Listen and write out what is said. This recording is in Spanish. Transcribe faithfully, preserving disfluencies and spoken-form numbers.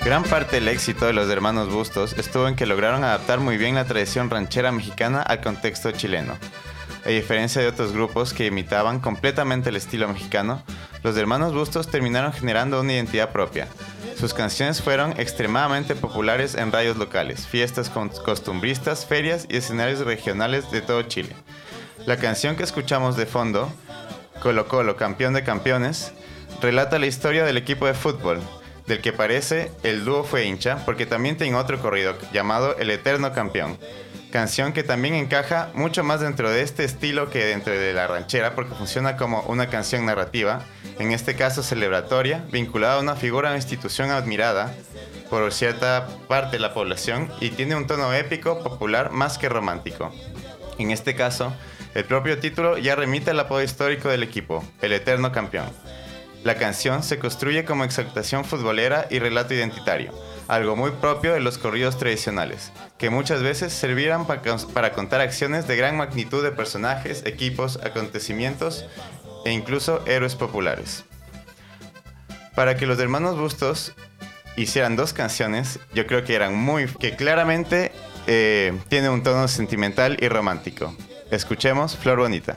Gran parte del éxito de los Hermanos Bustos estuvo en que lograron adaptar muy bien la tradición ranchera mexicana al contexto chileno. A diferencia de otros grupos que imitaban completamente el estilo mexicano, los Hermanos Bustos terminaron generando una identidad propia. Sus canciones fueron extremadamente populares en radios locales, fiestas costumbristas, ferias y escenarios regionales de todo Chile. La canción que escuchamos de fondo, Colo Colo, campeón de campeones, relata la historia del equipo de fútbol, del que parece el dúo fue hincha, porque también tiene otro corrido llamado El Eterno Campeón, canción que también encaja mucho más dentro de este estilo que dentro de la ranchera, porque funciona como una canción narrativa, en este caso celebratoria, vinculada a una figura o institución admirada por cierta parte de la población y tiene un tono épico, popular, más que romántico. En este caso, el propio título ya remite al apodo histórico del equipo, El Eterno Campeón. La canción se construye como exaltación futbolera y relato identitario, algo muy propio de los corridos tradicionales, que muchas veces servían para contar acciones de gran magnitud de personajes, equipos, acontecimientos e incluso héroes populares. Para que los Hermanos Bustos hicieran dos canciones, yo creo que eran muy... que claramente eh, tiene un tono sentimental y romántico. Escuchemos Flor Bonita.